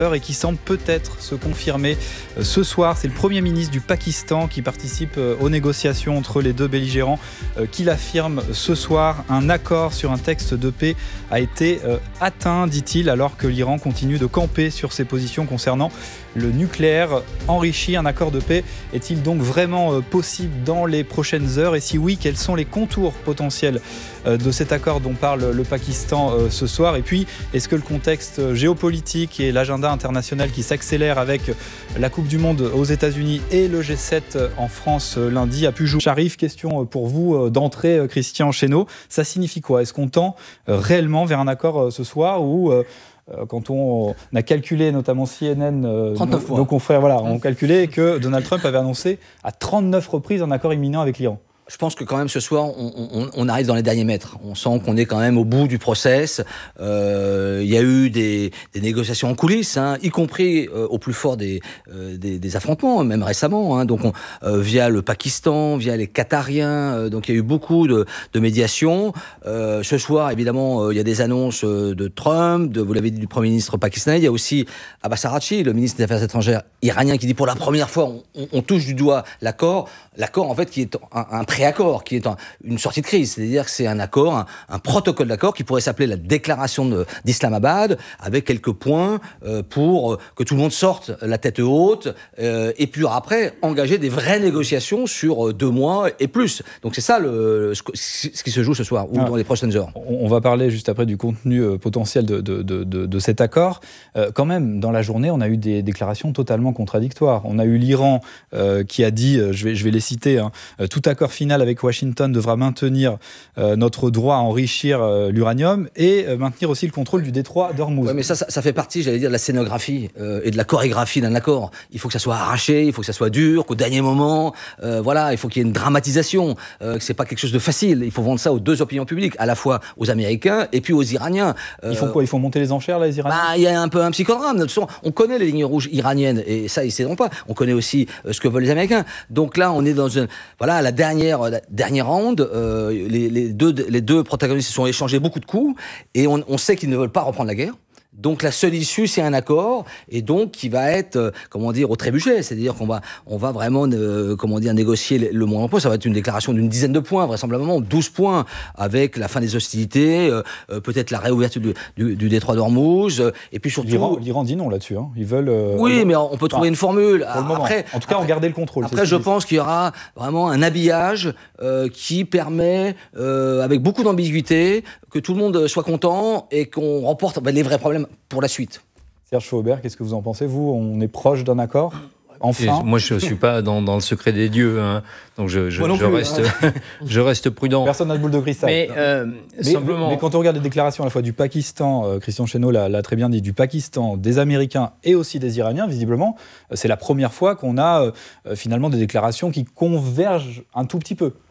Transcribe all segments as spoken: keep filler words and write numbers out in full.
et qui semble peut-être se confirmer ce soir. C'est le Premier ministre du Pakistan qui participe aux négociations entre les deux belligérants qui l'affirme ce soir. Un accord sur un texte de paix a été atteint, dit-il, alors que l'Iran continue de camper sur ses positions concernant le nucléaire enrichi. Un accord de paix est-il donc vraiment possible dans les prochaines heures? Et si oui, quels sont les contours potentiels de cet accord dont parle le Pakistan ce soir? Et puis, est-ce que le contexte géopolitique et l'agenda international qui s'accélère avec la Coupe du Monde aux États-Unis et le G sept en France lundi a pu jouer? Sharif, question pour vous d'entrée, Christian Chesneau. Ça signifie quoi? Est-ce qu'on tend réellement vers un accord ce soir ou quand on a calculé, notamment C N N, nos, nos confrères voilà, ont calculé que Donald Trump avait annoncé à trente-neuf reprises un accord imminent avec l'Iran? Je pense que quand même ce soir, on, on, on arrive dans les derniers mètres. On sent qu'on est quand même au bout du process. Euh, il y a eu des, des négociations en coulisses, hein, y compris euh, au plus fort des, euh, des, des affrontements, même récemment. Hein, donc on, euh, via le Pakistan, via les Qatariens. Euh, donc il y a eu beaucoup de, de médiations. Euh, ce soir, évidemment, euh, il y a des annonces de Trump, de, vous l'avez dit, du Premier ministre pakistanais. Il y a aussi Abbas Araghchi, le ministre des Affaires étrangères iranien, qui dit pour la première fois, on, on, on touche du doigt l'accord. L'accord, en fait, qui est un, un préaccord, qui est un, une sortie de crise. C'est-à-dire que c'est un accord, un, un protocole d'accord qui pourrait s'appeler la déclaration de, d'Islamabad, avec quelques points euh, pour que tout le monde sorte la tête haute, euh, et puis après, engager des vraies négociations sur deux mois et plus. Donc c'est ça le, ce, ce qui se joue ce soir, ou ah, dans les prochaines heures. On va parler juste après du contenu euh, potentiel de, de, de, de, de cet accord. Euh, quand même, dans la journée, on a eu des déclarations totalement contradictoires. On a eu l'Iran euh, qui a dit, euh, je vais, je vais les citer, hein, tout accord final avec Washington devra maintenir euh, notre droit à enrichir euh, l'uranium et euh, maintenir aussi le contrôle du détroit d'Ormuz. Ouais, mais ça, ça, ça fait partie, j'allais dire, de la scénographie euh, et de la chorégraphie d'un accord. Il faut que ça soit arraché, il faut que ça soit dur, qu'au dernier moment, euh, voilà, il faut qu'il y ait une dramatisation, euh, que c'est pas quelque chose de facile. Il faut vendre ça aux deux opinions publiques, à la fois aux Américains et puis aux Iraniens. Euh, il faut quoi? Il faut monter les enchères, là, les Iraniens? Bah, il y a un peu un psychodrame. De toute façon, on connaît les lignes rouges iraniennes et ça, ils céderont pas. On connaît aussi euh, ce que veulent les Américains. Donc là, on est dans une, voilà, la dernière, la dernière ronde. Euh, les, les deux, les deux protagonistes se sont échangés beaucoup de coups et on, on sait qu'ils ne veulent pas reprendre la guerre. Donc la seule issue, c'est un accord, et donc qui va être, euh, comment dire, au trébuchet, c'est-à-dire qu'on va, on va vraiment, euh, comment dire, négocier le, le moindre point. Ça va être une déclaration d'une dizaine de points, vraisemblablement douze points, avec la fin des hostilités, euh, euh, peut-être la réouverture du, du, du détroit d'Ormuz, euh, et puis surtout. L'Iran, l'Iran dit non là-dessus, hein. Ils veulent. Euh, oui, mais on peut trouver enfin, une formule. Après, en tout cas, on garder le contrôle. Après, je pense qu'il y aura vraiment un habillage euh, qui permet, euh, avec beaucoup d'ambiguïté, que tout le monde soit content et qu'on remporte ben, les vrais problèmes pour la suite. Serge Faubert, qu'est-ce que vous en pensez? Vous, on est proche d'un accord? Enfin. Et moi, je ne suis pas dans, dans le secret des dieux, hein. Donc je, je, je, plus, reste, hein. je reste prudent. Personne n'a de boule de cristal. Mais, euh, mais, simplement... mais quand on regarde les déclarations à la fois du Pakistan, euh, Christian Chesneau l'a, l'a très bien dit, du Pakistan, des Américains et aussi des Iraniens, visiblement, euh, c'est la première fois qu'on a euh, finalement des déclarations qui convergent un tout petit peu.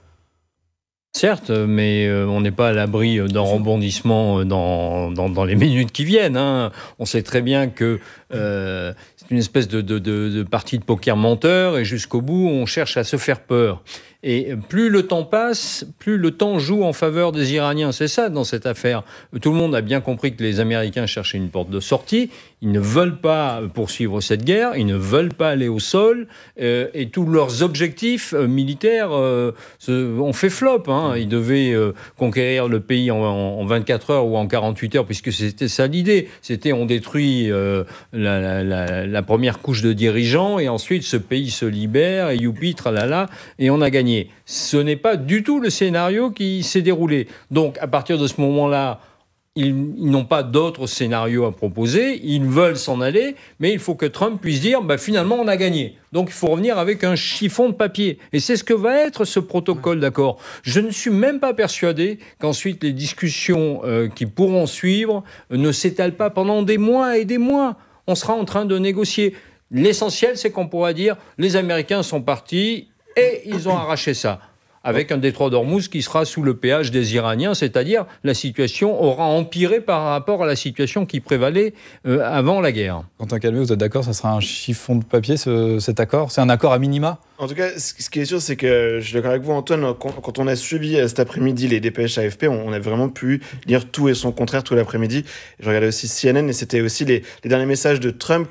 Certes, mais euh, on n'est pas à l'abri d'un rebondissement dans, dans, dans les minutes qui viennent, hein. On sait très bien que euh, c'est une espèce de, de, de, de partie de poker menteur et jusqu'au bout, on cherche à se faire peur. Et plus le temps passe, plus le temps joue en faveur des Iraniens. C'est ça dans cette affaire. Tout le monde a bien compris que les Américains cherchaient une porte de sortie. Ils ne veulent pas poursuivre cette guerre. Ils ne veulent pas aller au sol. Euh, et tous leurs objectifs euh, militaires euh, se, ont fait flop, hein. Ils devaient euh, conquérir le pays en, en vingt-quatre heures ou en quarante-huit heures, puisque c'était ça l'idée. C'était on détruit euh, la, la, la, la première couche de dirigeants et ensuite ce pays se libère et youpi, tralala, et on a gagné. Ce n'est pas du tout le scénario qui s'est déroulé. Donc, à partir de ce moment-là, ils, ils n'ont pas d'autres scénarios à proposer. Ils veulent s'en aller, mais il faut que Trump puisse dire bah, « finalement, on a gagné ». Donc, il faut revenir avec un chiffon de papier. Et c'est ce que va être ce protocole d'accord. Je ne suis même pas persuadé qu'ensuite, les discussions euh, qui pourront suivre ne s'étalent pas pendant des mois et des mois. On sera en train de négocier. L'essentiel, c'est qu'on pourra dire « les Américains sont partis ». Et ils ont arraché ça. avec un détroit d'Ormuz qui sera sous le péage des Iraniens, c'est-à-dire la situation aura empiré par rapport à la situation qui prévalait euh, avant la guerre. Quentin Calvet, vous êtes d'accord, ça sera un chiffon de papier ce, cet accord? C'est un accord à minima? En tout cas, ce qui est sûr, c'est que je suis d'accord avec vous, Antoine, quand, quand on a suivi cet après-midi les dépêches A F P, on, on a vraiment pu lire tout et son contraire tout l'après-midi. Je regardais aussi C N N et c'était aussi les, les derniers messages de Trump